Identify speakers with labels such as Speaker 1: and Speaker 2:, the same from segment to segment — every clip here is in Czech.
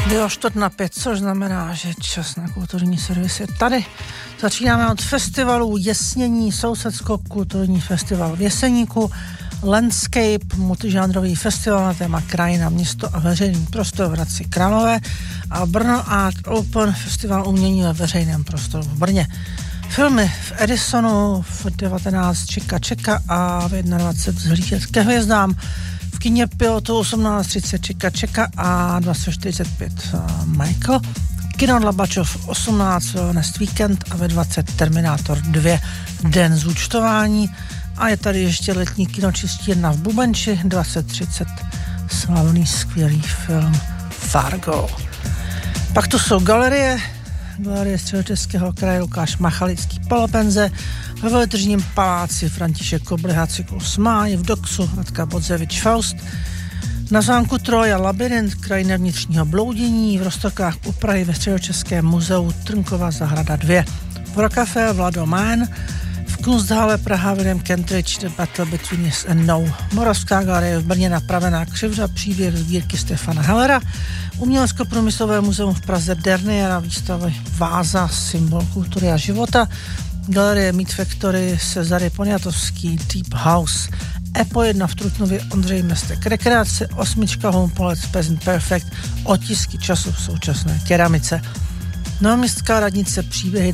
Speaker 1: Bylo 4:05, což znamená, že čas na kulturní servis je tady. Začínáme od festivalu Jesnění, sousedsko-kulturní festival v Jeseníku, Landscape, multižánrový festival na téma krajina, město a veřejný prostor v Hradci Králové a Brno Art Open, festival umění ve veřejném prostoru v Brně. Filmy v Edisonu v 19 Čeka a v 21 Vzhlížet ke hvězdám. V kině Pilotu 18:30 Čeka a 20:45 Michael. Kino Dlabačov 18 Wellness Weekend a ve 20 Terminátor 2 Den zúčtování. A je tady ještě letní kino Čistírna v Bubenči 20:30 slavný skvělý film Fargo. Pak tu jsou galerie Středočeského kraje Lukáš Machalický Polopenze, ve Veletržním paláci František Kobliha cyklus Máj, v Doxu Radka Bodzevič Faust, na zámku Troja Labyrint, krajina vnitřního bloudění, v Roztokách u Prahy ve Středočeském muzeu Trnkova zahrada 2, v Rocafé Vlado Mann, v Kunsthalle Praha William Kentridge The Battle Between Yes and No, Moravská galerie v Brně Napravená křivda, příběh sbírky Stefana Hellera, Umělecko-průmyslové muzeum v Praze Derniera, výstavy Váza, symbol kultury a života, galerie Meat Factory Cezary Poniatovský, Deep House, EPO 1 v Trutnově Ondřej Mestek rekreace, 8 Home Polec Peasant Perfect, otisky času v současné keramice, Novoměstská radnice příběhy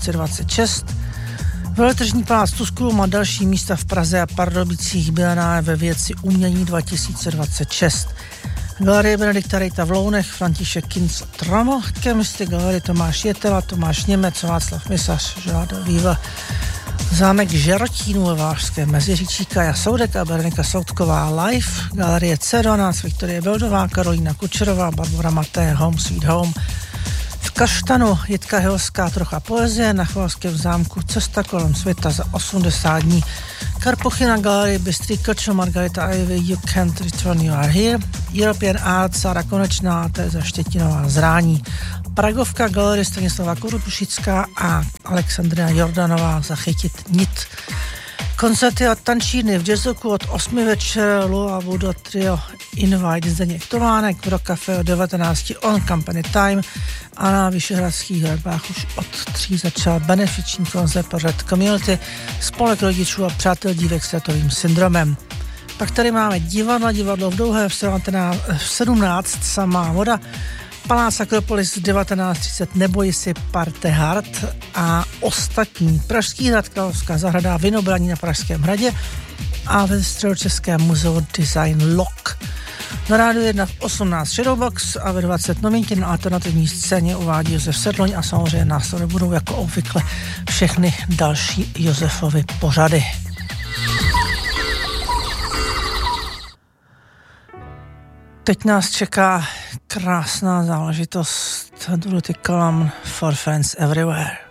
Speaker 1: 2026, Veletržní palác Tuskulum má další místa v Praze a Pardubicích Bílená ve věci umění 2026. Galerie Benedikta Rejta v Lounech, František Kinc Tramo, Chemisty galerie Tomáš Jetela, Tomáš Němec, Václav Misař, Žáda Výva, zámek Žerotínů ve Vážském Meziříčí, Kaja Soudek a Berenika Soudková Live, galerie C12, Viktorie Beldová, Karolína Kučerová, Barbara Maté, Home Sweet Home. V Kaštanu Jitka Hilská trocha poezie, na Chvalském zámku Cesta kolem světa za 80 dní. Karpochyna galerie Bystrý Krčo, Margarita Ivy, You Can't Return, You Are Here. European Art, Sára Konečná, Tereza Štětinová Zrání. Pragovka galerie Stanislava Korutušická a Alexandrina Jordanová Zachytit nit. Koncerty a tančírny v Jazzoku od 8 večer, Lua Budo Trio Invite Zdeněk Tománek, v Rocafé od 19 On Company Time a na Vyšehradských hradbách už od 3 začal benefiční koncert pro Red Community, spolek rodičů a přátel dívek s Rettovým syndromem. Pak tady máme divadlo v Douhé v 17 Samá voda, Palác Akropolis 19:30 Neboj si Parte Hard a ostatní. Pražský hrad, Královská zahrada, Vinobraní na Pražském hradě a ve Středočeském muzeu Design Lock. Na rádiu 1 v 18 Shadowbox a ve 20 novinky na alternativní scéně uvádí Josef Sedloň a samozřejmě následně budou jako obvykle všechny další Josefovy pořady. Teď nás čeká krásná záležitost Dorothy Column For Friends Everywhere.